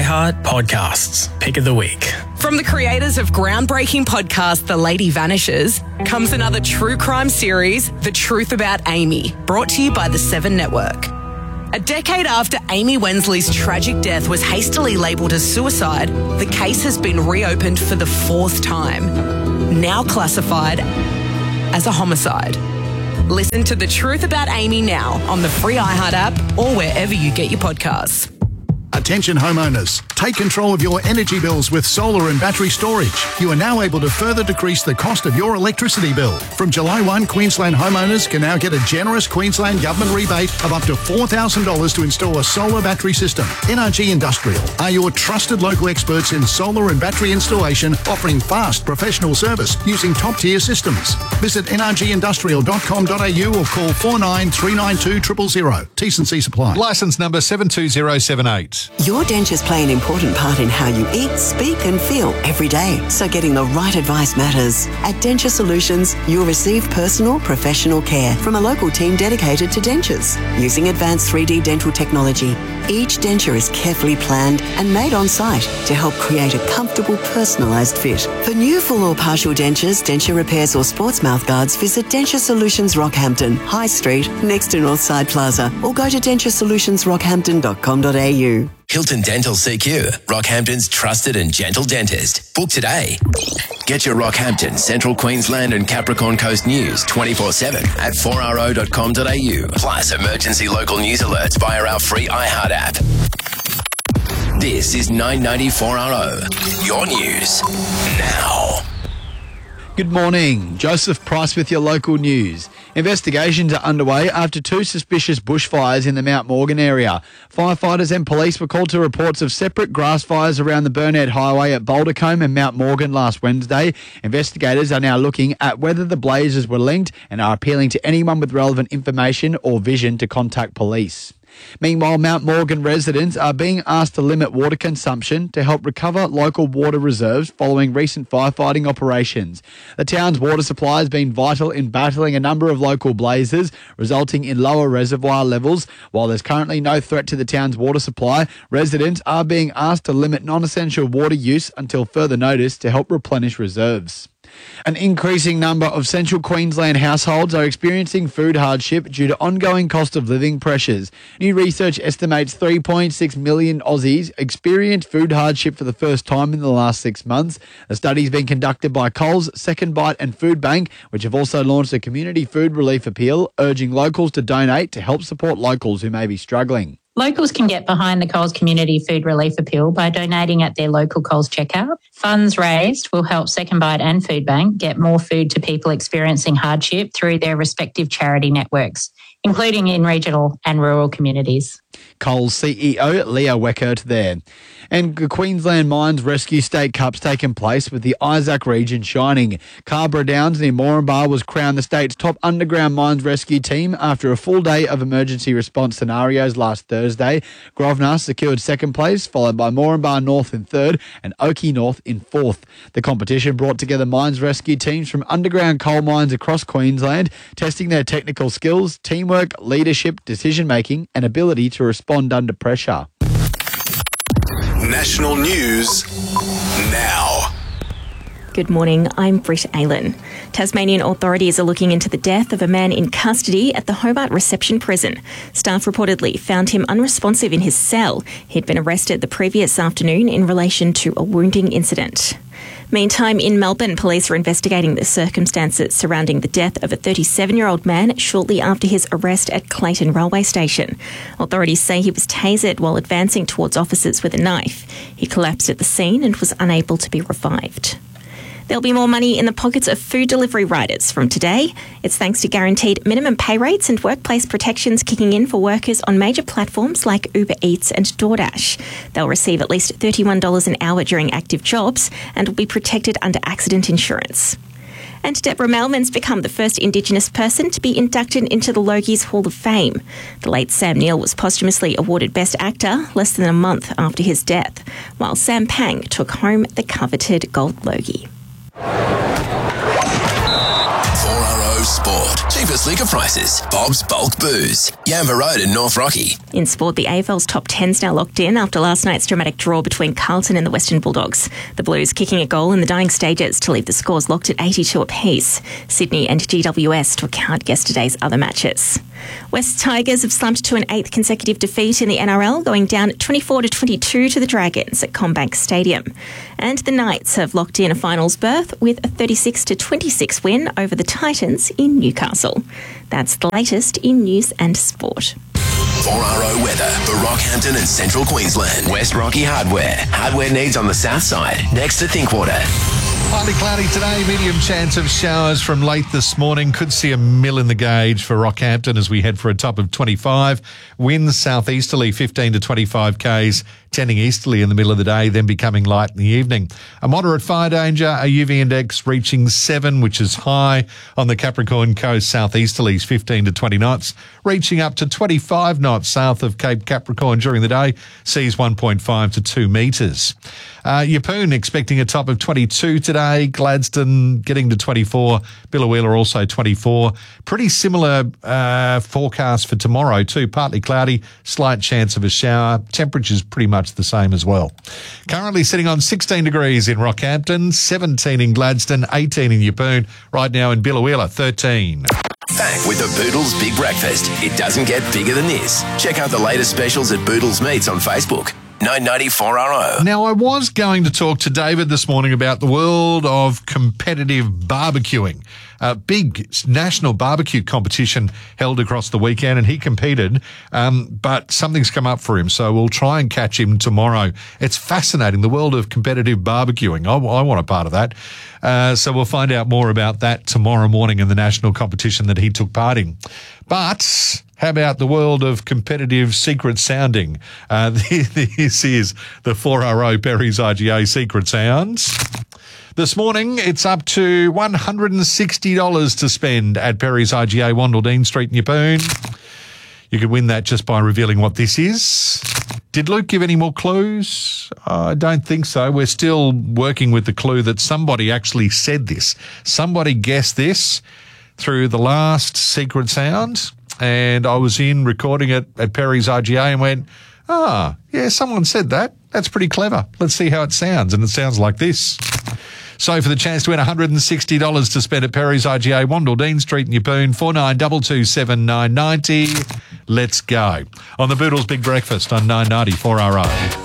iHeart Podcasts Pick of the Week. From the creators of groundbreaking podcast The Lady Vanishes comes another true crime series, The Truth About Amy, brought to you by the Seven Network. A decade after Amy Wensley's tragic death was hastily labelled as suicide, the case has been reopened for the fourth time, now classified as a homicide. Listen to The Truth About Amy now on the free iHeart app or wherever you get your podcasts. Attention homeowners, take control of your energy bills with solar and battery storage. You are now able to further decrease the cost of your electricity bill. From July 1, Queensland homeowners can now get a generous Queensland government rebate of up to $4,000 to install a solar battery system. NRG Industrial are your trusted local experts in solar and battery installation, offering fast professional service using top-tier systems. Visit nrgindustrial.com.au or call 49392000. T's and C's apply. Licence number 72078. Your dentures play an important part in how you eat, speak and feel every day. So getting the right advice matters. At Denture Solutions, you'll receive personal, professional care from a local team dedicated to dentures. Using advanced 3D dental technology, each denture is carefully planned and made on site to help create a comfortable, personalised fit. For new full or partial dentures, denture repairs or sports mouth guards, visit Denture Solutions Rockhampton, High Street, next to Northside Plaza, or go to denturesolutionsrockhampton.com.au. Hilton Dental CQ, Rockhampton's trusted and gentle dentist. Book today. Get your Rockhampton, Central Queensland and Capricorn Coast news 24/7 at 4RO.com.au. Plus emergency local news alerts via our free iHeart app. This is 990 4RO. Your news now. Good morning. Joseph Price with your local news. Investigations are underway after two suspicious bushfires in the Mount Morgan area. Firefighters and police were called to reports of separate grass fires around the Burnett Highway at Bouldercombe and Mount Morgan last Wednesday. Investigators are now looking at whether the blazes were linked and are appealing to anyone with relevant information or vision to contact police. Meanwhile, Mount Morgan residents are being asked to limit water consumption to help recover local water reserves following recent firefighting operations. The town's water supply has been vital in battling a number of local blazes, resulting in lower reservoir levels. While there's currently no threat to the town's water supply, residents are being asked to limit non-essential water use until further notice to help replenish reserves. An increasing number of central Queensland households are experiencing food hardship due to ongoing cost of living pressures. New research estimates 3.6 million Aussies experienced food hardship for the first time in the last 6 months. The study's been conducted by Coles, Second Bite and Food Bank, which have also launched a community food relief appeal, urging locals to donate to help support locals who may be struggling. Locals can get behind the Coles Community Food Relief Appeal by donating at their local Coles checkout. Funds raised will help Second Bite and Food Bank get more food to people experiencing hardship through their respective charity networks, including in regional and rural communities. Coles CEO Leah Weckert there. And the Queensland Mines Rescue State Cup's taken place with the Isaac region shining. Carbra Downs near Moranbah was crowned the state's top underground mines rescue team after a full day of emergency response scenarios last Thursday. Grosvenor secured second place, followed by Moranbah North in third and Oakey North in fourth. The competition brought together mines rescue teams from underground coal mines across Queensland, testing their technical skills, teamwork, leadership, decision-making and ability to respond under pressure. National news now. Good morning, I'm Britt Aylen. Tasmanian authorities are looking into the death of a man in custody at the Hobart Reception Prison. Staff reportedly found him unresponsive in his cell. He'd been arrested the previous afternoon in relation to a wounding incident. Meantime, in Melbourne, police are investigating the circumstances surrounding the death of a 37-year-old man shortly after his arrest at Clayton Railway Station. Authorities say he was tasered while advancing towards officers with a knife. He collapsed at the scene and was unable to be revived. There'll be more money in the pockets of food delivery riders from today. It's thanks to guaranteed minimum pay rates and workplace protections kicking in for workers on major platforms like Uber Eats and DoorDash. They'll receive at least $31 an hour during active jobs and will be protected under accident insurance. And Deborah Melman's become the first Indigenous person to be inducted into the Logies Hall of Fame. The late Sam Neill was posthumously awarded Best Actor less than a month after his death, while Sam Pang took home the coveted Gold Logie. 4RO Sport. Cheapest liquor prices. Bob's Bulk Booze. Yamba Road in North Rocky. In sport, the AFL's top 10's now locked in after last night's dramatic draw between Carlton and the Western Bulldogs. The Blues kicking a goal in the dying stages to leave the scores locked at 82 apiece. Sydney and GWS to account yesterday's other matches. West Tigers have slumped to an 8th consecutive defeat in the NRL, going down 24-22 to the Dragons at CommBank Stadium. And the Knights have locked in a finals berth with a 36-26 win over the Titans in Newcastle. That's the latest in news and sport. 4RO weather for Rockhampton and Central Queensland. West Rocky Hardware. Hardware needs on the south side, next to Thinkwater. Partly cloudy today, medium chance of showers from late this morning. Could see a mill in the gauge for Rockhampton as we head for a top of 25. Winds southeasterly 15 to 25 k's, tending easterly in the middle of the day, then becoming light in the evening. A moderate fire danger, a UV index reaching 7, which is high on the Capricorn coast, southeasterlies 15 to 20 knots, reaching up to 25 knots south of Cape Capricorn during the day, seas 1.5 to 2 metres. Yeppoon expecting a top of 22 today, Gladstone getting to 24, Billawheeler also 24. Pretty similar forecast for tomorrow too, partly cloudy, slight chance of a shower, temperatures pretty much the same as well. Currently sitting on 16 degrees in Rockhampton, 17 in Gladstone, 18 in Yeppoon, right now in Billawheeler 13. Back with the Boodles Big Breakfast. It doesn't get bigger than this. Check out the latest specials at Boodles Meats on Facebook. 994RO. Now, I was going to talk to David this morning about the world of competitive barbecuing. A big national barbecue competition held across the weekend, and he competed, but something's come up for him, so we'll try and catch him tomorrow. It's fascinating, the world of competitive barbecuing. I want a part of that. So we'll find out more about that tomorrow morning in the national competition that he took part in. But how about the world of competitive secret sounding? This is the 4RO Perry's IGA Secret Sounds. This morning, it's up to $160 to spend at Perry's IGA, Wandle Street in Yeppoon. You could win that just by revealing what this is. Did Luke give any more clues? I don't think so. We're still working with the clue that somebody actually said this. Somebody guessed this through the last secret sound, and I was in recording it at Perry's IGA and went, yeah, someone said that. That's pretty clever. Let's see how it sounds. And it sounds like this. So for the chance to win $160 to spend at Perry's IGA, Wandle Street in Yeppoon, 49227990. Let's go. On the Boodles Big Breakfast on 990 4RO.